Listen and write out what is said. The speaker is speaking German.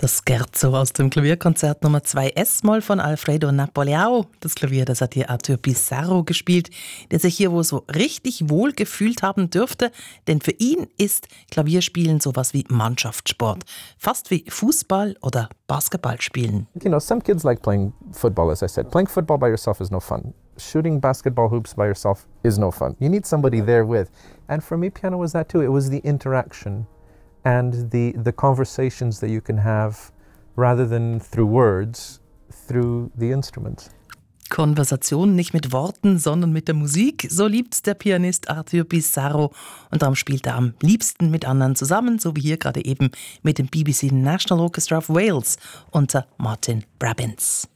Das Scherzo aus dem Klavierkonzert Nummer 2 S-Moll von Alfredo Napoleão. Das Klavier, das hat hier Arthur Pizarro gespielt, der sich hier wohl so richtig wohl gefühlt haben dürfte, denn für ihn ist Klavierspielen sowas wie Mannschaftssport, fast wie Fußball oder Basketball spielen. You know, some kids like playing football, as I said. Playing football by yourself is no fun. Shooting basketball hoops by yourself is no fun. You need somebody there with. And for me, piano was that too. It was the interaction and the conversations that you can have rather than through words, through the instruments. Konversation nicht mit Worten, sondern mit der Musik. So liebt der Pianist Arthur Pizarro. Und darum spielt er am liebsten mit anderen zusammen, so wie hier gerade eben mit dem BBC National Orchestra of Wales unter Martin Brabbins.